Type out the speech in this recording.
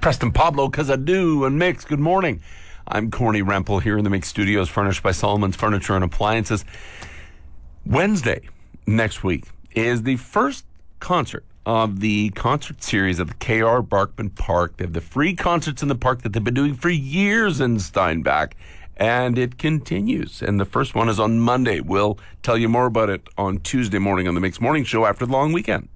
Preston Pablo, Kazadu, and Mix. Good morning. I'm Corny Rempel here in the Mix Studios, furnished by Solomon's Furniture and Appliances. Wednesday next week is the first concert of the concert series at the KR Barkman Park. They have the free concerts in the park that they've been doing for years in Steinbach, and it continues. And the first one is on Monday. We'll tell you more about it on Tuesday morning on the Mix Morning Show after the long weekend.